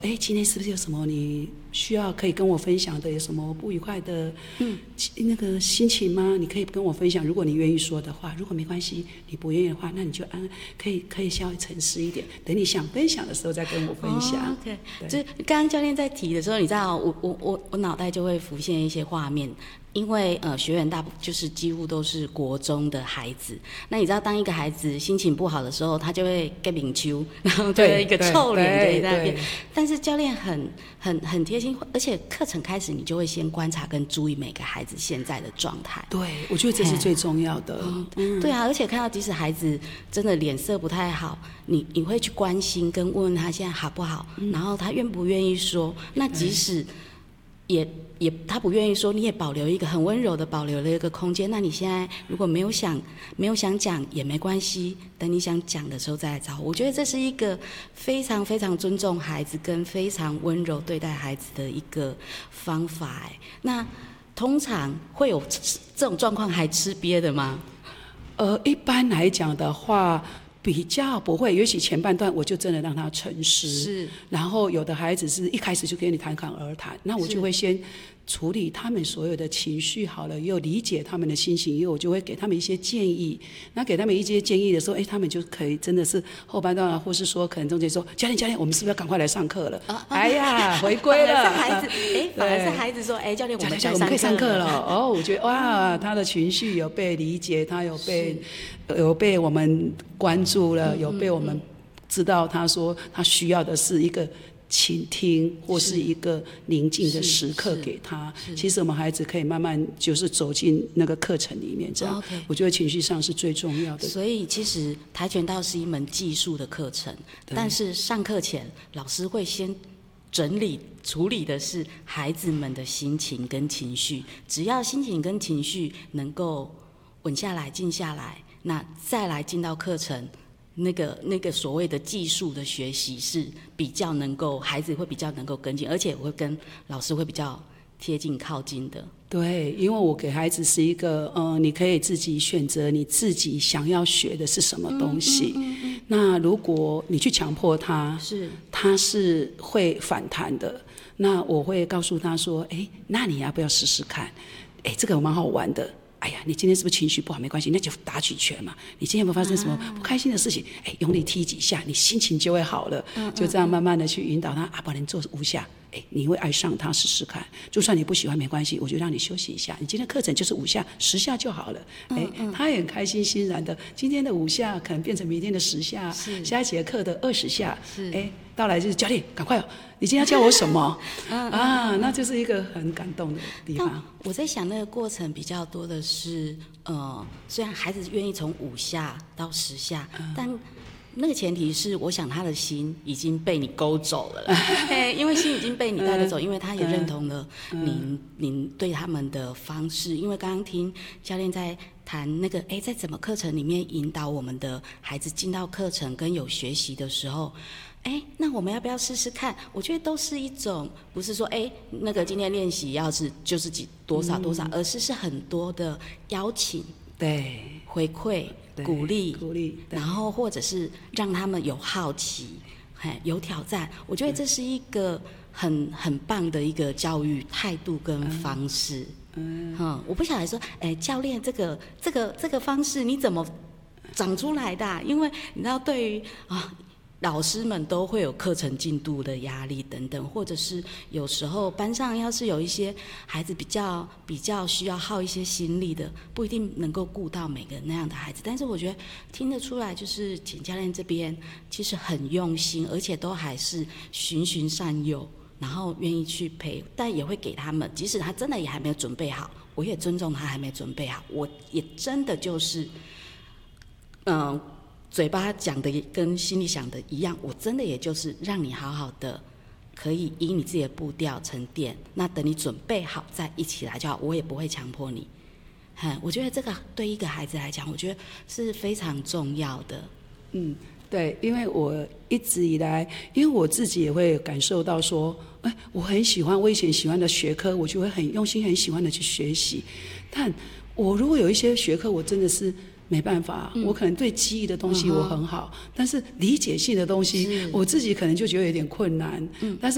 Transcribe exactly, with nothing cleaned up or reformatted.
哎，今天是不是有什么你需要可以跟我分享的？有什么不愉快的嗯那个心情吗？你可以跟我分享，如果你愿意说的话。如果没关系，你不愿意的话，那你就安可以可以稍微沉思一点，等你想分享的时候再跟我分享。 哦、OK， 就刚刚教练在提的时候，你知道，我我我我脑袋就会浮现一些画面。因为呃，学员大部就是几乎都是国中的孩子。那你知道，当一个孩子心情不好的时候，他就会get 面秋，然后就会一个臭脸在那边。但是教练很很很贴心，而且课程开始你就会先观察跟注意每个孩子现在的状态。 对，我觉得这是最重要的。 嗯嗯、对啊，而且看到即使孩子真的脸色不太好，你你会去关心跟问问他现在好不好，嗯、然后他愿不愿意说。那即使也也他不愿意说，你也保留一个很温柔的保留了一个空间。那你现在如果没有想没有想讲也没关系，等你想讲的时候再来找我。我觉得这是一个非常非常尊重孩子跟非常温柔对待孩子的一个方法。那通常会有这种状况还吃瘪的吗？ 呃，一般来讲的话，比较不会，也许前半段我就真的让他沉思， 是。 然后有的孩子是一开始就跟你侃侃而谈，那我就会先处理他们所有的情绪好了，又理解他们的心情，因为我就会给他们一些建议。那给他们一些建议的时候，哎，他们就可以真的是后半段啊，或是说可能中间说，教练教练，我们是不是要赶快来上课了？啊、哎呀，回归了。 反而是孩子，哎，反而是孩子说，哎，教练，我们教练，我们可以上课了。哦，我觉得哇，他的情绪有被理解，他有被有被我们关注了，有被我们知道，他说他需要的是一个倾听或是一个宁静的时刻给他。其实我们孩子可以慢慢就是走进那个课程里面，这样、okay. 我觉得情绪上是最重要的。 所以其实跆拳道是一门技术的课程，但是上课前老师会先整理处理的是孩子们的心情跟情绪，只要心情跟情绪能够稳下来静下来，那再来进到课程，那个那个所谓的技术的学习是比较能够，孩子会比较能够跟进，而且我会跟老师会比较贴近靠近的。 对，因为我给孩子是一个，呃，你可以自己选择你自己想要学的是什么东西。嗯嗯嗯嗯、那如果你去强迫他，是他是会反弹的。那我会告诉他说，哎，那你要不要试试看？哎，这个蛮好玩的。哎呀，你今天是不是情绪不好？没关系，那就打几拳嘛。你今天有没有发生什么不开心的事情？哎，用力踢几下，你心情就会好了。就这样慢慢的去引导他，啊，不然做五下，哎，你会爱上他，试试看。就算你不喜欢没关系，我就让你休息一下。你今天课程就是五下、十下就好了。哎，他也很开心欣然的，今天的五下可能变成明天的十下，下一节课的二十下。哎，到来就是教练，赶快哦！你今天要教我什么？啊，那就是一个很感动的地方。 我在想那个过程比较多的是，呃，虽然孩子愿意从五下到十下，嗯、但那个前提是，我想他的心已经被你勾走了啦。因为心已经被你带得走，因为他也认同了您您对他们的方式。因为刚刚听教练在谈那个，哎，在怎么课程里面引导我们的孩子进到课程跟有学习的时候。哎，那我们要不要试试看？我觉得都是一种，不是说哎，那个今天练习要是就是几多少多少，嗯、而是是很多的邀请、 对回馈、鼓励、 鼓励， 然后或者是让他们有好奇、嘿有挑战。我觉得这是一个很很棒的一个教育态度跟方式。嗯，嗯我不晓得说，哎，教练这个这个这个方式你怎么长出来的、啊？因为你知道，对于啊。老师们都会有课程进度的压力等等，或者是有时候班上要是有一些孩子比较比较需要耗一些心力的，不一定能够顾到每个那样的孩子。但是我觉得听得出来，就是简教练这边其实很用心，而且都还是循循善诱，然后愿意去陪，但也会给他们，即使他真的也还没有准备好，我也尊重他还没准备好，我也真的就是，嗯、呃。嘴巴讲的跟心里想的一样，我真的也就是让你好好的，可以以你自己的步调沉淀。那等你准备好再一起来就好，我也不会强迫你。嗯，我觉得这个对一个孩子来讲，我觉得是非常重要的。 嗯，对，因为我一直以来，因为我自己也会感受到说，哎，我很喜欢我以前喜欢的学科，我就会很用心、很喜欢的去学习。但我如果有一些学科，我真的是。没办法，嗯、我可能对记忆的东西我很好，嗯、但是理解性的东西，我自己可能就觉得有点困难。嗯、但是